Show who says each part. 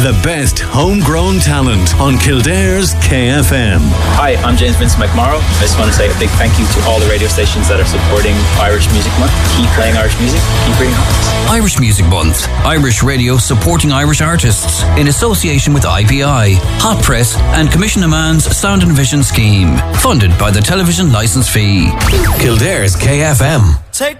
Speaker 1: the best homegrown talent on Kildare's KFM.
Speaker 2: Hi, I'm James Vincent McMorrow. I just want to say a big thank you to all the radio stations that are supporting Irish Music Month. Keep playing Irish music, keep reading artists.
Speaker 3: Irish Music Month. Irish radio supporting Irish artists in association with IPI, Hot Press and Commission a Man's Sound and Vision Scheme. Funded by the television licence fee.
Speaker 1: Kildare's KFM.